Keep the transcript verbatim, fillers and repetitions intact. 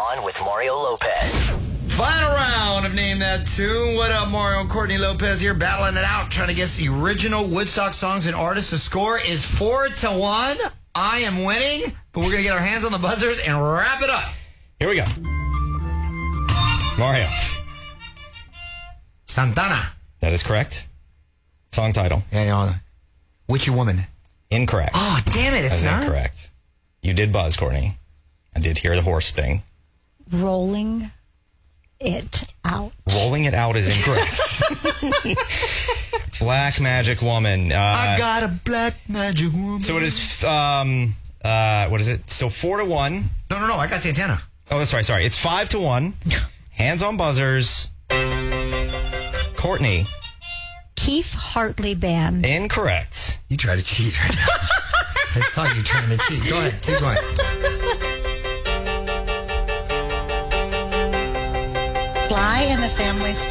On with Mario Lopez. Final round of Name That Tune. What up, Mario and Courtney Lopez here, battling it out, trying to guess the original Woodstock songs and artists. The score is four to one. I am winning, but we're going to get our hands on the buzzers and wrap it up. Here we go. Mario. Santana. That is correct. Song title. Yeah, you know, Witchy Woman. Incorrect. Oh, damn it, it's That's not. incorrect. You did buzz, Courtney. I did hear the horse thing. Rolling it out. Rolling it out is incorrect. Black Magic Woman. Uh, I got a black magic woman. So it is, um, uh, what is it? So four to one. No, no, no, I got Santana. Oh, that's right, sorry. It's five to one. Hands on buzzers. Courtney. Keith Hartley Band. Incorrect. You try to cheat right now. I saw you trying to cheat. Go ahead, keep going. Sly and the Family